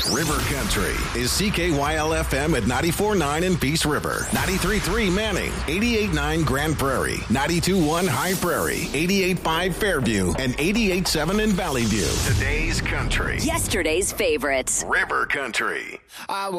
River Country is CKYL-FM at 94.9 in Peace River, 93.3 Manning, 88.9 Grand Prairie, 92.1 High Prairie, 88.5 Fairview, and 88.7 in Valley View. Today's country. Yesterday's favorites. River Country.